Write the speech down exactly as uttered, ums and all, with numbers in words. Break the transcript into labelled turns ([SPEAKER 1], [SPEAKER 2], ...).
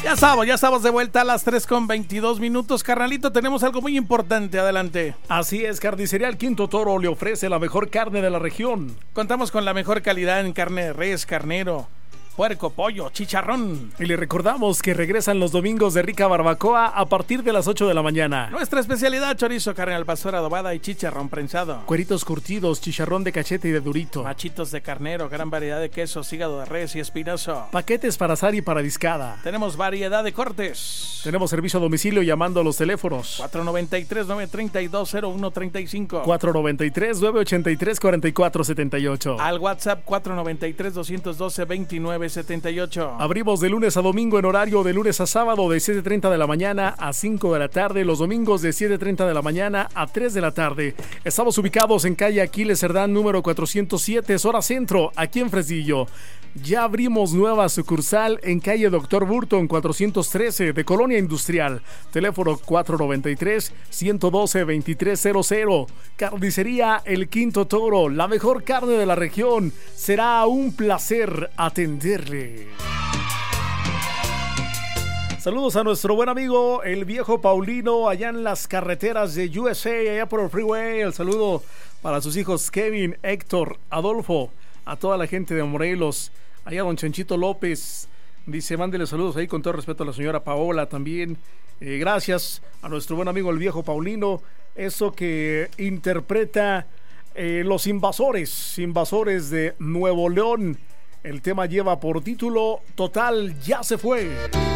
[SPEAKER 1] Ya estamos, ya estamos de vuelta a las tres con veintidós minutos. Carnalito, tenemos algo muy importante. Adelante.
[SPEAKER 2] Así es, Carnicería El Quinto Toro le ofrece la mejor carne de la región.
[SPEAKER 1] Contamos con la mejor calidad en carne de res, carnero, puerco, pollo, chicharrón.
[SPEAKER 2] Y le recordamos que regresan los domingos de rica barbacoa a partir de las ocho de la mañana.
[SPEAKER 1] Nuestra especialidad: chorizo, carne al pastor adobada y chicharrón prensado.
[SPEAKER 2] Cueritos curtidos, chicharrón de cachete y de durito.
[SPEAKER 1] Machitos de carnero, gran variedad de quesos, hígado de res y espinoso.
[SPEAKER 2] Paquetes para asar y para discada.
[SPEAKER 1] Tenemos variedad de cortes.
[SPEAKER 2] Tenemos servicio a domicilio llamando a los teléfonos
[SPEAKER 1] cuatro noventa y tres, nueve treinta y dos, cero uno treinta y cinco,
[SPEAKER 2] cuatro noventa y tres, nueve ochenta y tres, cuarenta y cuatro setenta y ocho.
[SPEAKER 1] Al WhatsApp cuatro noventa y tres, doscientos doce, veintinueve setenta y ocho.
[SPEAKER 2] Abrimos de lunes a domingo en horario de lunes a sábado de siete treinta de la mañana a cinco de la tarde, los domingos de siete treinta de la mañana a tres de la tarde. Estamos ubicados en calle Aquiles Cerdán número cuatrocientos siete, zona centro, aquí en Fresnillo. Ya abrimos nueva sucursal en calle Doctor Burton cuatrocientos trece de Colonia Industrial. Teléfono cuatro noventa y tres, ciento doce, veintitrés cero cero. Carnicería El Quinto Toro, la mejor carne de la región. Será un placer atenderle. Saludos a nuestro buen amigo el viejo Paulino allá en las carreteras de U S A, allá por el freeway. El saludo para sus hijos Kevin, Héctor, Adolfo, a toda la gente de Morelos, allá don Chanchito López. Dice, mándele saludos ahí con todo respeto a la señora Paola también. Eh, gracias a nuestro buen amigo el viejo Paulino. Eso que interpreta eh, Los Invasores, Invasores de Nuevo León. El tema lleva por título Total, ya se fue.